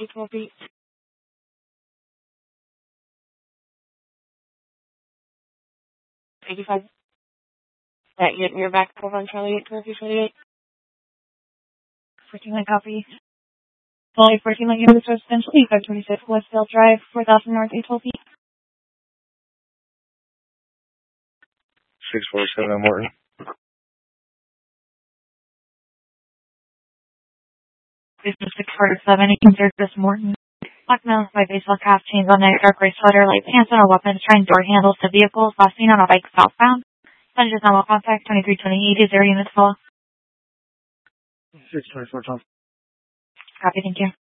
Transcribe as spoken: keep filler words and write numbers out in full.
eight twelve feet. eighty-five. Yeah, you're, you're back over on Charlie eight twelve feet twenty-eight. fourteen line copy. Only fourteen line units residential, five twenty-six Westdale Drive, four thousand North, eight twelve feet. six four seven Morton. Business six four seven, eighteen Service Morton. Blackmail by baseball cap, chains on neck, dark gray sweater, light pants on a weapon, trying door handles to vehicles, last seen on a bike southbound. Send just normal contact, twenty-three twenty-eight, is there units full? six twenty-four, Tom. Copy, thank you.